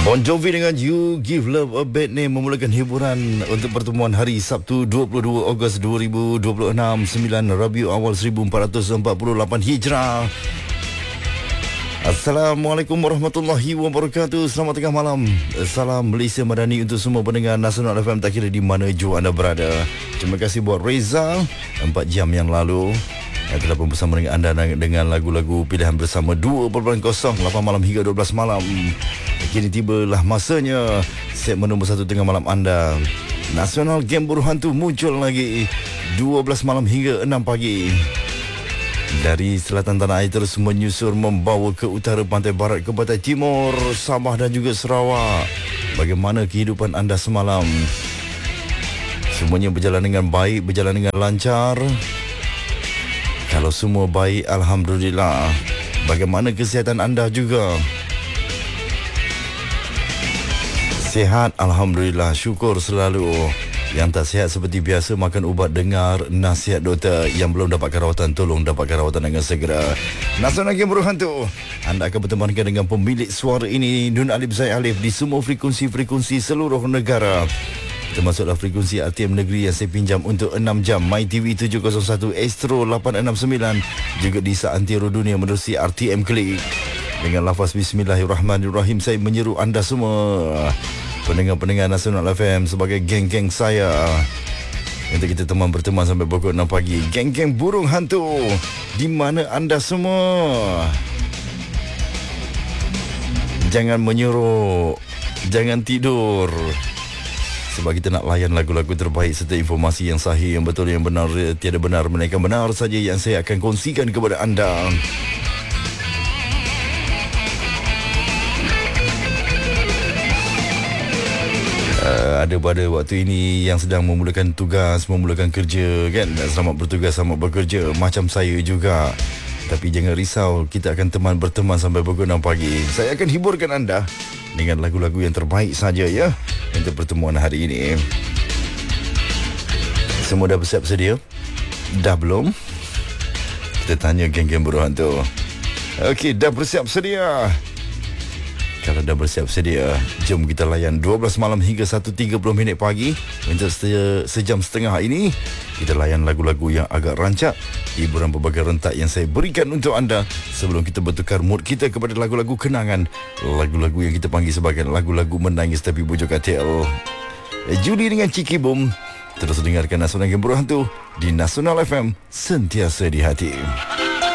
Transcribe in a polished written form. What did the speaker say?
Bon Jovi dengan You Give Love a Bad Name memulakan hiburan untuk pertemuan hari Sabtu 22 Ogos 2026, 9 Rabiul Awal 1448 Hijrah. Assalamualaikum warahmatullahi wabarakatuh. Selamat tengah malam. Salam Malaysia Madani untuk semua pendengar Nasional FM tak kira di mana jua anda berada. Terima kasih buat Reza 4 jam yang lalu telah pun bersama dengan anda dengan lagu-lagu pilihan bersama 2.0 8 malam hingga 12 malam. Kini tibalah masanya segmen nombor 1 tengah malam anda. Nasional Game Buruh Hantu muncul lagi 12 malam hingga 6 pagi. Dari selatan tanah air terus menyusur membawa ke utara, pantai barat ke pantai timur, Sabah dan juga Sarawak. Bagaimana kehidupan anda semalam? Semuanya berjalan dengan baik, berjalan dengan lancar? Kalau semua baik, Alhamdulillah. Bagaimana kesihatan anda juga? Sihat, Alhamdulillah. Syukur selalu. Yang tak sihat seperti biasa, makan ubat, dengar nasihat doktor. Yang belum dapatkan rawatan, tolong dapatkan rawatan dengan segera. Nasional Game Buruh Hantu, anda akan bertemankan dengan pemilik suara ini, Nun Alif Zaid Alif, di semua frekuensi-frekuensi seluruh negara, termasuklah frekuensi RTM Negeri yang saya pinjam untuk 6 jam, MyTV 701, Astro 869, juga di seantero dunia menerusi RTM Klik. Dengan lafaz Bismillahirrahmanirrahim, saya menyeru anda semua pendengar-pendengar Nasional FM sebagai geng-geng saya untuk kita berteman sampai pukul 6 pagi. Geng-geng burung hantu, di mana anda semua? Jangan menyuruk, jangan tidur, sebab kita nak layan lagu-lagu terbaik serta informasi yang sahih, yang betul, yang benar, tiada benar melainkan benar saja yang saya akan kongsikan kepada anda. Ada pada waktu ini yang sedang memulakan tugas, memulakan kerja kan. Selamat bertugas, selamat bekerja. Macam saya juga. Tapi jangan risau, kita akan berteman sampai pukul 6 pagi. Saya akan hiburkan anda dengan lagu-lagu yang terbaik saja ya untuk pertemuan hari ini. Semua dah bersiap sedia? Dah belum? Kita tanya geng-geng buruh hantu. Okey, dah bersiap sedia? Kalau dah bersiap sedia, jom kita layan 12 malam hingga 1.30 pagi. Untuk sejam setengah ini, kita layan lagu-lagu yang agak rancak, hiburan berbagai rentak yang saya berikan untuk anda sebelum kita bertukar mood kita kepada lagu-lagu kenangan, lagu-lagu yang kita panggil sebagai lagu-lagu menangis tapi bujuk katil. Judi dengan Ciki Boom. Terus dengarkan Nasional Game Buruh Hantu di Nasional FM, sentiasa di hati.